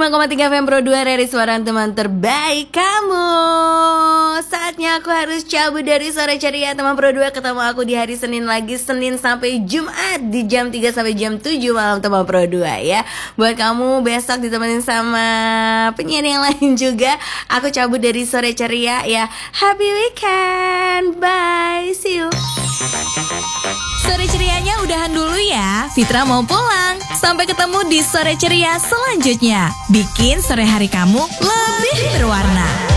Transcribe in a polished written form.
105,3 FM Pro 2 Reri Suara teman terbaik kamu. Saatnya aku harus cabut dari Sore Ceria teman Pro 2. Ketemu aku di hari Senin lagi, Senin sampai Jumat di jam 3 sampai jam 7 malam teman Pro 2 ya. Buat kamu besok ditemenin sama penyiar yang lain juga. Aku cabut dari Sore Ceria ya. Happy weekend. Bye. See you. Sore Cerianya udahan dulu ya. Fitra mau pulang. Sampai ketemu di Sore Ceria selanjutnya. Bikin sore hari kamu lebih berwarna.